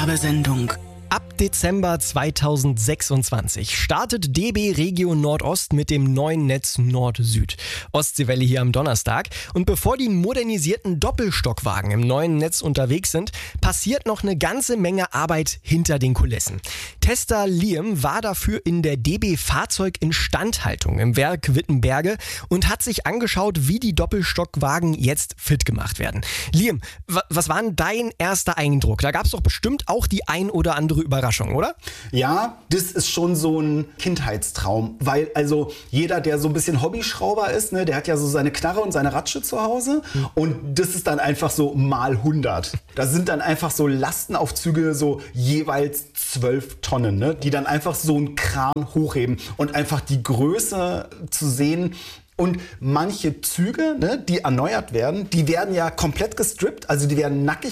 tolle Sendung. Ab Dezember 2026 startet DB Regio Nordost mit dem neuen Netz Nord-Süd. Ostseewelle hier am Donnerstag. Und bevor die modernisierten Doppelstockwagen im neuen Netz unterwegs sind, passiert noch eine ganze Menge Arbeit hinter den Kulissen. Tester Liam war dafür in der DB Fahrzeuginstandhaltung im Werk Wittenberge und hat sich angeschaut, wie die Doppelstockwagen jetzt fit gemacht werden. Liam, was war denn dein erster Eindruck? Da gab es doch bestimmt auch die ein oder andere Überraschung, oder? Ja, das ist schon so ein Kindheitstraum, weil also jeder, der so ein bisschen Hobbyschrauber ist, ne, der hat ja so seine Knarre und seine Ratsche zu Hause und das ist dann einfach so mal 100. Da sind dann einfach so Lastenaufzüge, so jeweils 12 Tonnen, ne, die dann einfach so einen Kran hochheben und einfach die Größe zu sehen. Und manche Züge, ne, die erneuert werden, die werden ja komplett gestrippt, also die werden nackig